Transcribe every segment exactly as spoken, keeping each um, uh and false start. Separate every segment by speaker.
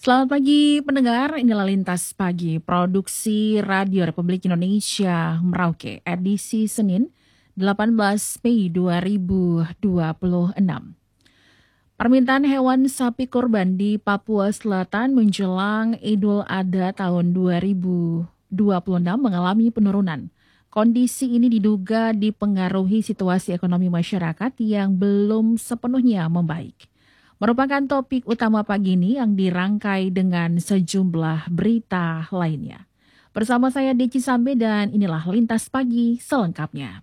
Speaker 1: Selamat pagi pendengar, inilah Lintas Pagi, produksi Radio Republik Indonesia Merauke, edisi Senin delapan belas Mei dua ribu dua puluh enam. Permintaan hewan sapi kurban di Papua Selatan menjelang Idul Adha tahun dua ribu dua puluh enam mengalami penurunan. Kondisi ini diduga dipengaruhi situasi ekonomi masyarakat yang belum sepenuhnya membaik. Merupakan topik utama pagi ini yang dirangkai dengan sejumlah berita lainnya. Bersama saya Deci Sambe dan inilah Lintas Pagi selengkapnya.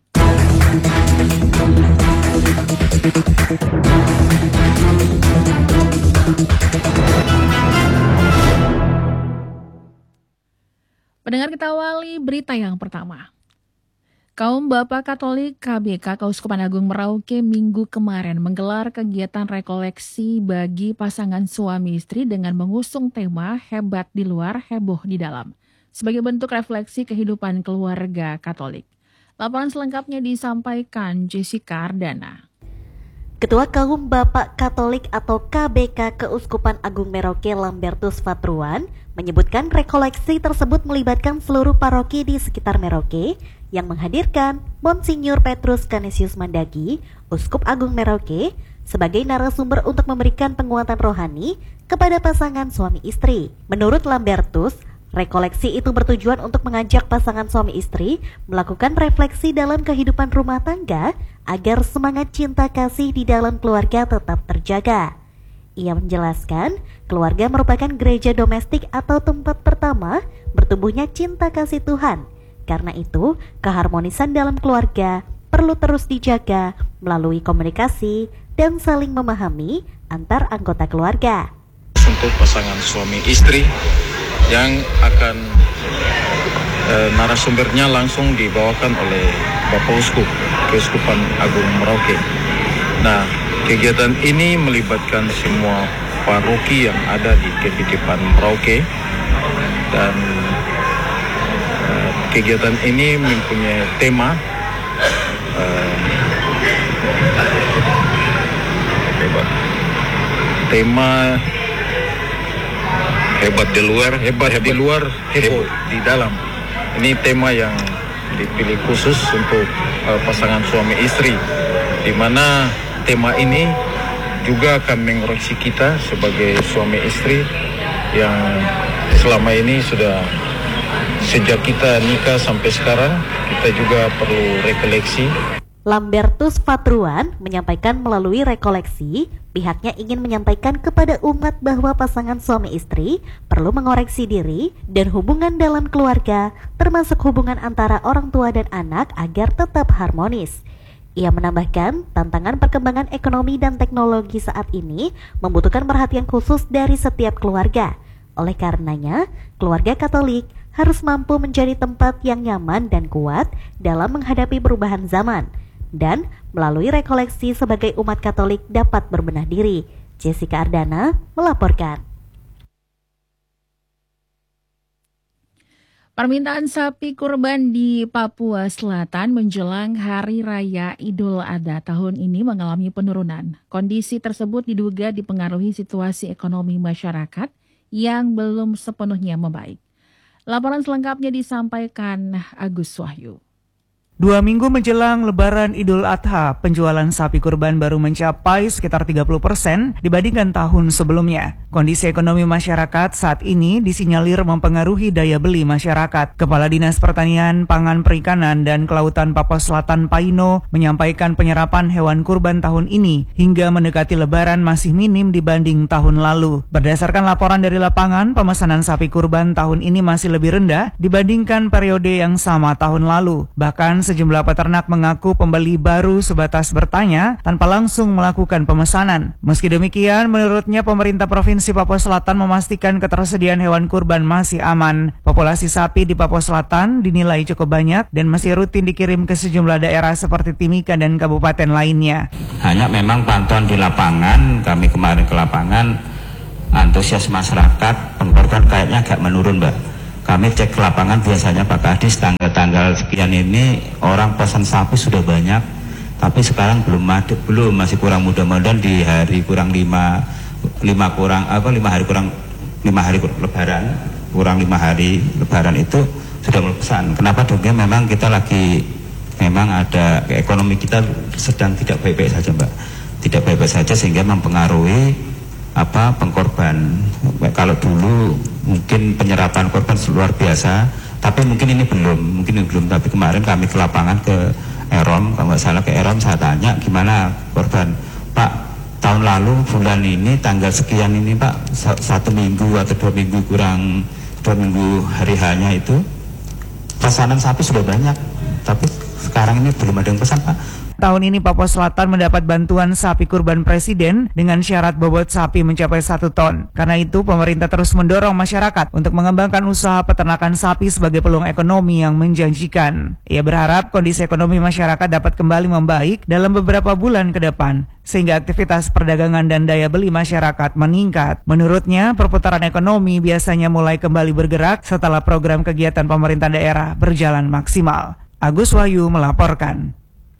Speaker 1: Pendengar, kita awali berita yang pertama. Kaum Bapak Katolik K B K Keuskupan Agung Merauke minggu kemarin menggelar kegiatan rekoleksi bagi pasangan suami istri dengan mengusung tema hebat di luar, heboh di dalam, sebagai bentuk refleksi kehidupan keluarga Katolik. Laporan selengkapnya disampaikan Jessica Ardana.
Speaker 2: Ketua Kaum Bapak Katolik atau K B K Keuskupan Agung Merauke Lambertus Fatruan menyebutkan rekoleksi tersebut melibatkan seluruh paroki di sekitar Merauke yang menghadirkan Monsinyur Petrus Canisius Mandagi, Uskup Agung Merauke, sebagai narasumber untuk memberikan penguatan rohani kepada pasangan suami istri. Menurut Lambertus, rekoleksi itu bertujuan untuk mengajak pasangan suami istri melakukan refleksi dalam kehidupan rumah tangga agar semangat cinta kasih di dalam keluarga tetap terjaga. Ia menjelaskan, keluarga merupakan gereja domestik atau tempat pertama bertumbuhnya cinta kasih Tuhan. Karena itu, keharmonisan dalam keluarga perlu terus dijaga melalui komunikasi dan saling memahami antar anggota keluarga.
Speaker 3: Untuk pasangan suami istri yang akan e, narasumbernya langsung dibawakan oleh Bapak Uskup Keuskupan Agung Merauke. Nah, kegiatan ini melibatkan semua paroki yang ada di Ketitipan Merauke dan kegiatan ini mempunyai tema uh, hebat. Tema hebat di luar, hebat, hebat di luar, heboh di dalam. Ini tema yang dipilih khusus untuk uh, pasangan suami istri, di mana tema ini juga akan mengoreksi kita sebagai suami istri yang selama ini sudah sejak kita nikah sampai sekarang, kita juga perlu rekoleksi.
Speaker 2: Lambertus Fatruan menyampaikan melalui rekoleksi, pihaknya ingin menyampaikan kepada umat bahwa pasangan suami istri perlu mengoreksi diri dan hubungan dalam keluarga, termasuk hubungan antara orang tua dan anak agar tetap harmonis. Ia menambahkan, tantangan perkembangan ekonomi dan teknologi saat ini membutuhkan perhatian khusus dari setiap keluarga. Oleh karenanya, keluarga Katolik harus mampu menjadi tempat yang nyaman dan kuat dalam menghadapi perubahan zaman. Dan melalui rekoleksi sebagai umat Katolik dapat berbenah diri. Jessica Ardana melaporkan.
Speaker 1: Permintaan sapi kurban di Papua Selatan menjelang Hari Raya Idul Adha tahun ini mengalami penurunan. Kondisi tersebut diduga dipengaruhi situasi ekonomi masyarakat yang belum sepenuhnya membaik. Laporan selengkapnya disampaikan Agus Wahyu.
Speaker 4: Dua minggu menjelang Lebaran Idul Adha, penjualan sapi kurban baru mencapai sekitar tiga puluh persen dibandingkan tahun sebelumnya. Kondisi ekonomi masyarakat saat ini disinyalir mempengaruhi daya beli masyarakat. Kepala Dinas Pertanian, Pangan, Perikanan, dan Kelautan Papua Selatan Paino menyampaikan penyerapan hewan kurban tahun ini hingga mendekati Lebaran masih minim dibanding tahun lalu. Berdasarkan laporan dari lapangan, pemesanan sapi kurban tahun ini masih lebih rendah dibandingkan periode yang sama tahun lalu. Bahkan sejumlah peternak mengaku pembeli baru sebatas bertanya tanpa langsung melakukan pemesanan. Meski demikian, menurutnya pemerintah Provinsi Papua Selatan memastikan ketersediaan hewan kurban masih aman. Populasi sapi di Papua Selatan dinilai cukup banyak dan masih rutin dikirim ke sejumlah daerah seperti Timika dan kabupaten lainnya.
Speaker 5: Hanya memang pantauan di lapangan, kami kemarin ke lapangan, antusias masyarakat pengkorban kayaknya agak menurun, Mbak. Kami cek ke lapangan biasanya Pak Kadis tanggal-tanggal sekian ini orang pesan sapi sudah banyak, tapi sekarang belum ada, belum masih kurang. Mudah-mudahan di hari kurang lima lima kurang apa lima hari kurang lima hari lebaran, kurang lima hari lebaran itu sudah berpesan. Kenapa dong? Memang kita lagi, memang ada ekonomi kita sedang tidak baik-baik saja Mbak, tidak baik-baik saja sehingga mempengaruhi apa pengkorban. Kalau dulu mungkin penyerapan korban luar biasa, tapi mungkin ini belum, mungkin ini belum. Tapi kemarin kami ke lapangan ke Erom, kalau nggak salah ke Erom, saya tanya gimana korban, Pak tahun lalu bulan ini tanggal sekian ini Pak, satu minggu atau dua minggu kurang dua minggu hari hanya itu pesanan sapi sudah banyak, tapi sekarang ini belum ada yang pesan Pak.
Speaker 4: Tahun ini Papua Selatan mendapat bantuan sapi kurban Presiden dengan syarat bobot sapi mencapai satu ton. Karena itu pemerintah terus mendorong masyarakat untuk mengembangkan usaha peternakan sapi sebagai peluang ekonomi yang menjanjikan. Ia berharap kondisi ekonomi masyarakat dapat kembali membaik dalam beberapa bulan ke depan, sehingga aktivitas perdagangan dan daya beli masyarakat meningkat. Menurutnya, perputaran ekonomi biasanya mulai kembali bergerak setelah program kegiatan pemerintah daerah berjalan maksimal. Agus Wahyu melaporkan.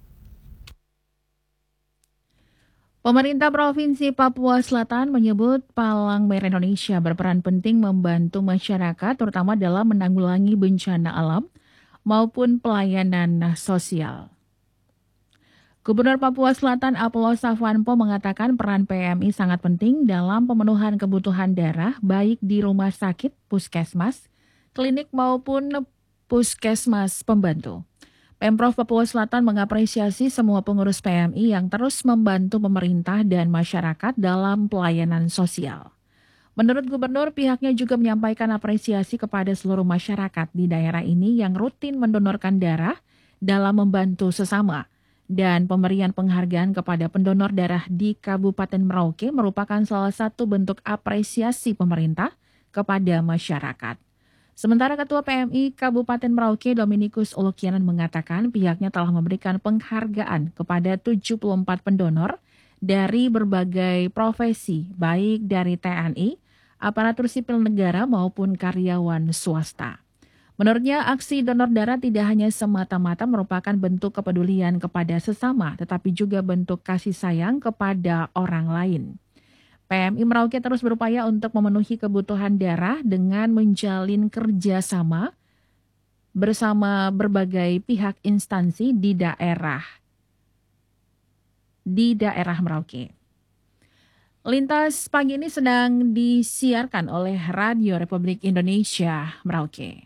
Speaker 1: Pemerintah Provinsi Papua Selatan menyebut Palang Merah Indonesia berperan penting membantu masyarakat terutama dalam menanggulangi bencana alam maupun pelayanan sosial. Gubernur Papua Selatan Apollo Savanpo mengatakan peran P M I sangat penting dalam pemenuhan kebutuhan darah baik di rumah sakit, puskesmas, klinik maupun puskesmas pembantu. Pemprov Papua Selatan mengapresiasi semua pengurus P M I yang terus membantu pemerintah dan masyarakat dalam pelayanan sosial. Menurut Gubernur, pihaknya juga menyampaikan apresiasi kepada seluruh masyarakat di daerah ini yang rutin mendonorkan darah dalam membantu sesama. Dan pemberian penghargaan kepada pendonor darah di Kabupaten Merauke merupakan salah satu bentuk apresiasi pemerintah kepada masyarakat. Sementara Ketua P M I Kabupaten Merauke Dominikus Ulukianan mengatakan pihaknya telah memberikan penghargaan kepada tujuh puluh empat pendonor dari berbagai profesi, baik dari T N I, aparatur sipil negara maupun karyawan swasta. Menurutnya, aksi donor darah tidak hanya semata-mata merupakan bentuk kepedulian kepada sesama, tetapi juga bentuk kasih sayang kepada orang lain. P M I Merauke terus berupaya untuk memenuhi kebutuhan darah dengan menjalin kerjasama bersama berbagai pihak instansi di daerah di daerah Merauke. Lintas pagi ini sedang disiarkan oleh Radio Republik Indonesia Merauke.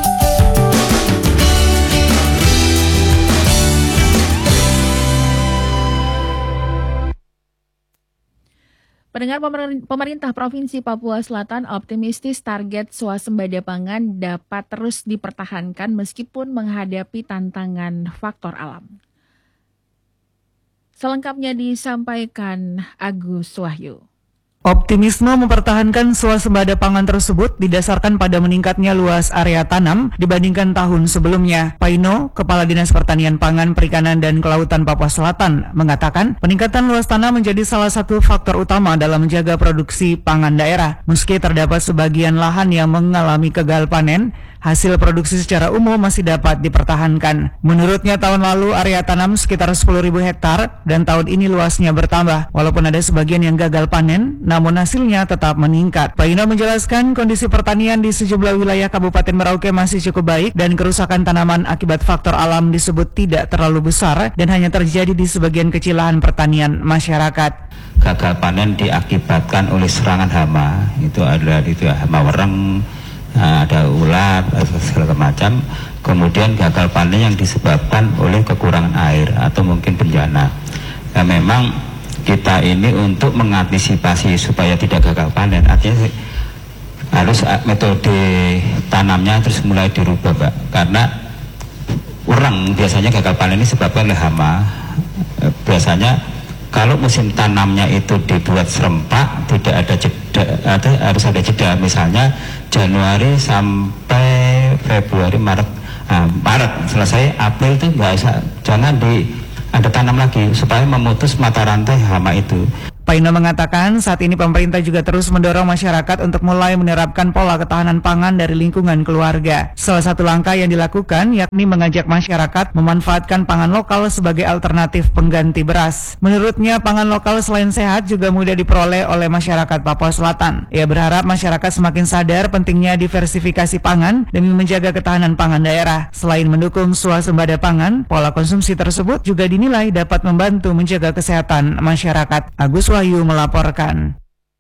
Speaker 1: Pendengar, pemerintah Provinsi Papua Selatan optimistis target swasembada pangan dapat terus dipertahankan meskipun menghadapi tantangan faktor alam. Selengkapnya disampaikan Agus Wahyu.
Speaker 4: Optimisme mempertahankan swasembada pangan tersebut didasarkan pada meningkatnya luas area tanam dibandingkan tahun sebelumnya. Paino, Kepala Dinas Pertanian Pangan, Perikanan dan Kelautan Papua Selatan, mengatakan peningkatan luas tanam menjadi salah satu faktor utama dalam menjaga produksi pangan daerah. Meski terdapat sebagian lahan yang mengalami gagal panen, hasil produksi secara umum masih dapat dipertahankan. Menurutnya tahun lalu area tanam sekitar sepuluh ribu hektar dan tahun ini luasnya bertambah. Walaupun ada sebagian yang gagal panen, namun hasilnya tetap meningkat. Paino menjelaskan kondisi pertanian di sejumlah wilayah Kabupaten Merauke masih cukup baik dan kerusakan tanaman akibat faktor alam disebut tidak terlalu besar dan hanya terjadi di sebagian kecil lahan pertanian masyarakat.
Speaker 5: Gagal panen diakibatkan oleh serangan hama, itu adalah itu hama wereng, ada ulat, segala macam. Kemudian gagal panen yang disebabkan oleh kekurangan air atau mungkin bencana. Nah, memang kita ini untuk mengantisipasi supaya tidak gagal panen, artinya harus metode tanamnya terus mulai dirubah, Pak. Karena orang biasanya gagal panen ini sebabkan oleh hama. Biasanya kalau musim tanamnya itu dibuat serempak, tidak ada jeda, ada, harus ada jeda, misalnya Januari sampai Februari, Maret, nah, Maret selesai, April itu nggak usah, jangan di ada tanam lagi supaya memutus mata rantai hama itu.
Speaker 4: Paino mengatakan saat ini pemerintah juga terus mendorong masyarakat untuk mulai menerapkan pola ketahanan pangan dari lingkungan keluarga. Salah satu langkah yang dilakukan yakni mengajak masyarakat memanfaatkan pangan lokal sebagai alternatif pengganti beras. Menurutnya, pangan lokal selain sehat juga mudah diperoleh oleh masyarakat Papua Selatan. Ia berharap masyarakat semakin sadar pentingnya diversifikasi pangan demi menjaga ketahanan pangan daerah. Selain mendukung swasembada pangan, pola konsumsi tersebut juga dinilai dapat membantu menjaga kesehatan masyarakat. Agus Wahyu melaporkan.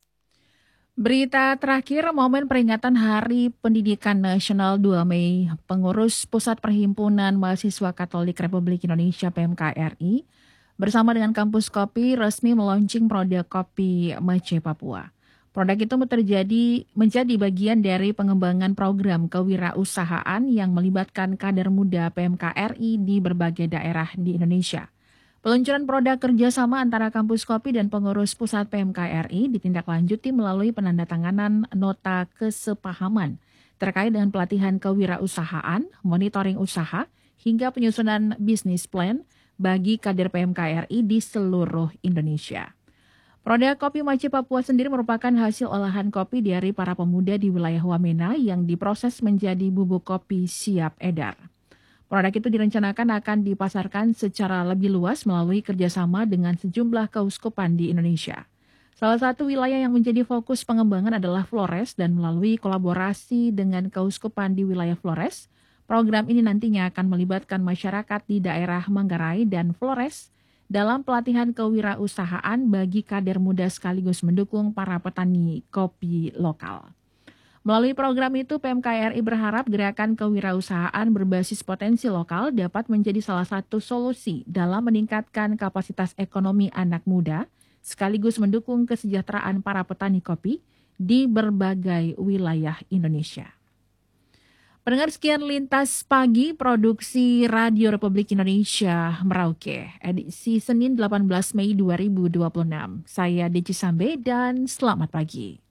Speaker 1: Berita terakhir, momen peringatan Hari Pendidikan Nasional dua Mei, pengurus Pusat Perhimpunan Mahasiswa Katolik Republik Indonesia P M K R I bersama dengan Kampus Kopi resmi meluncing produk kopi Mace Papua. Produk itu terjadi menjadi bagian dari pengembangan program kewirausahaan yang melibatkan kader muda P M K R I di berbagai daerah di Indonesia. Peluncuran produk kerjasama antara Kampus Kopi dan pengurus pusat P M K R I ditindaklanjuti melalui penandatanganan nota kesepahaman terkait dengan pelatihan kewirausahaan, monitoring usaha, hingga penyusunan bisnis plan bagi kader P M K R I di seluruh Indonesia. Produk kopi Mace Papua sendiri merupakan hasil olahan kopi dari para pemuda di wilayah Wamena yang diproses menjadi bubuk kopi siap edar. Produk itu direncanakan akan dipasarkan secara lebih luas melalui kerjasama dengan sejumlah keuskupan di Indonesia. Salah satu wilayah yang menjadi fokus pengembangan adalah Flores, dan melalui kolaborasi dengan keuskupan di wilayah Flores, program ini nantinya akan melibatkan masyarakat di daerah Manggarai dan Flores dalam pelatihan kewirausahaan bagi kader muda sekaligus mendukung para petani kopi lokal. Melalui program itu, P M K R I berharap gerakan kewirausahaan berbasis potensi lokal dapat menjadi salah satu solusi dalam meningkatkan kapasitas ekonomi anak muda, sekaligus mendukung kesejahteraan para petani kopi di berbagai wilayah Indonesia. Pendengar, sekian Lintas Pagi Produksi Radio Republik Indonesia Merauke, edisi Senin delapan belas Mei dua ribu dua puluh enam. Saya Deci Sambe dan selamat pagi.